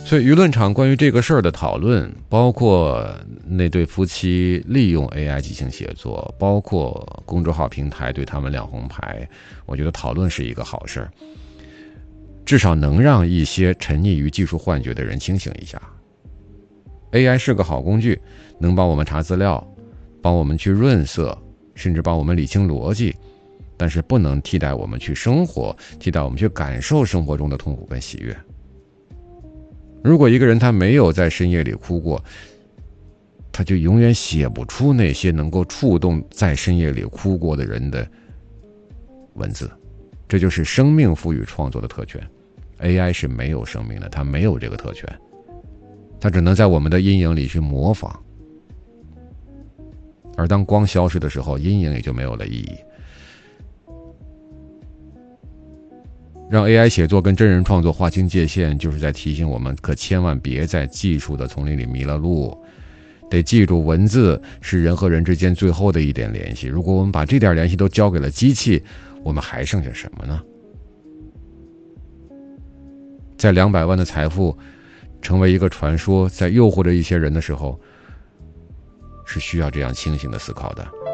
所以舆论场关于这个事儿的讨论，包括那对夫妻利用 AI 进行写作，包括公众号平台对他们亮红牌，我觉得讨论是一个好事儿，至少能让一些沉溺于技术幻觉的人清醒一下。AI 是个好工具，能帮我们查资料，帮我们去润色，甚至帮我们理清逻辑，但是不能替代我们去生活，替代我们去感受生活中的痛苦跟喜悦。如果一个人他没有在深夜里哭过，他就永远写不出那些能够触动在深夜里哭过的人的文字。这就是生命赋予创作的特权。AI 是没有生命的，它没有这个特权，它只能在我们的阴影里去模仿。而当光消失的时候，阴影也就没有了意义。让 AI 写作跟真人创作划清界限，就是在提醒我们可千万别在技术的丛林里迷了路，得记住文字是人和人之间最后的一点联系。如果我们把这点联系都交给了机器，我们还剩下什么呢？在200万的财富成为一个传说，在诱惑着一些人的时候，是需要这样清醒的思考的。